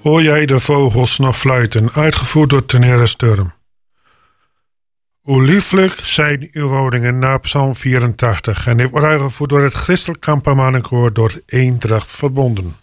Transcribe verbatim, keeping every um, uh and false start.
Hoor jij de vogels nog fluiten, uitgevoerd door Tenere Sturm. Hoe lieflijk zijn uw woningen na Psalm vierentachtig en dit wordt uitgevoerd door het Christelijk Kampemannenkoor door Eendracht verbonden.